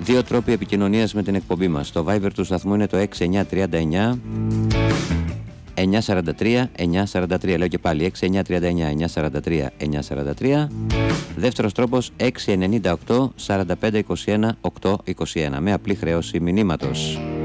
Δύο τρόποι επικοινωνίας με την εκπομπή μας. Το Viber του σταθμού είναι το 6939 943 943. Λέω και πάλι 6939 943 943. Δεύτερος τρόπος 698 4521 821 με απλή χρέωση μηνύματος.